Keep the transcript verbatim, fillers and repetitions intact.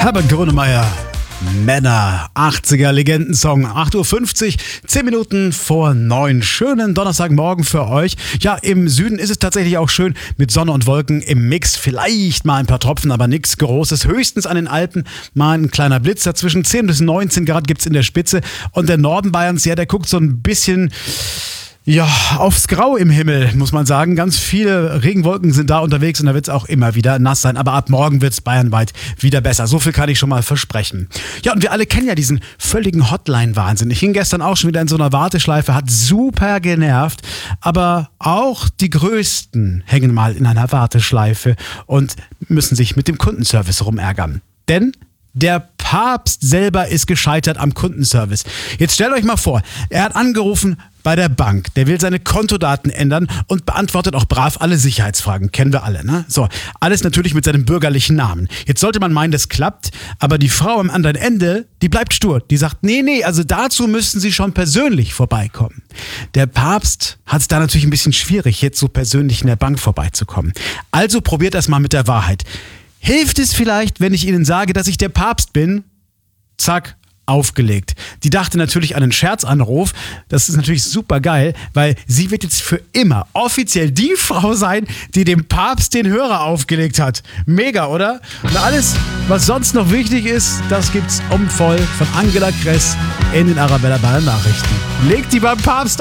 Herbert Grönemeyer, Männer, achtziger Legendensong, acht Uhr fünfzig, zehn Minuten vor neun. Schönen Donnerstagmorgen für euch. Ja, im Süden ist es tatsächlich auch schön mit Sonne und Wolken im Mix. Vielleicht mal ein paar Tropfen, aber nichts Großes. Höchstens an den Alpen mal ein kleiner Blitz. Dazwischen zehn bis neunzehn Grad gibt's in der Spitze. Und der Norden Bayerns, ja, der guckt so ein bisschen... Ja, aufs Grau im Himmel, muss man sagen. Ganz viele Regenwolken sind da unterwegs und da wird es auch immer wieder nass sein. Aber ab morgen wird es bayernweit wieder besser. So viel kann ich schon mal versprechen. Ja, und wir alle kennen ja diesen völligen Hotline-Wahnsinn. Ich hing gestern auch schon wieder in so einer Warteschleife, hat super genervt. Aber auch die Größten hängen mal in einer Warteschleife und müssen sich mit dem Kundenservice rumärgern. Denn der Papst selber ist gescheitert am Kundenservice. Jetzt stellt euch mal vor, er hat angerufen bei der Bank. Der will seine Kontodaten ändern und beantwortet auch brav alle Sicherheitsfragen. Kennen wir alle, ne? So, alles natürlich mit seinem bürgerlichen Namen. Jetzt sollte man meinen, das klappt, aber die Frau am anderen Ende, die bleibt stur. Die sagt, nee, nee, also dazu müssten Sie schon persönlich vorbeikommen. Der Papst hat es da natürlich ein bisschen schwierig, jetzt so persönlich in der Bank vorbeizukommen. Also probiert das mal mit der Wahrheit. Hilft es vielleicht, wenn ich Ihnen sage, dass ich der Papst bin? Zack, aufgelegt. Die dachte natürlich an einen Scherzanruf. Das ist natürlich super geil, weil sie wird jetzt für immer offiziell die Frau sein, die dem Papst den Hörer aufgelegt hat. Mega, oder? Und alles, was sonst noch wichtig ist, das gibt's um voll von Angela Kress in den Arabella Bayern Nachrichten. Legt die beim Papst